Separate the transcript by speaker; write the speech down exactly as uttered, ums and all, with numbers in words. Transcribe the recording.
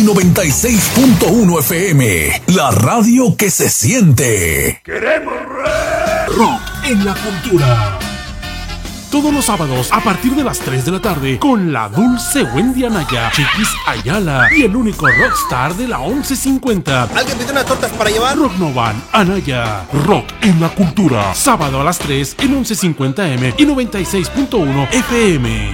Speaker 1: noventa y seis punto uno F M, la radio que se siente.
Speaker 2: Queremos rock en la cultura. Todos los sábados a partir de las tres de la tarde con la dulce Wendy Anaya, Chiquis Ayala y el único rockstar de la once cincuenta.
Speaker 3: ¿Alguien pide unas tortas para llevar?
Speaker 2: Rock Novan, Anaya, rock en la cultura. Sábado a las tres en once cincuenta M y noventa y seis punto uno F M.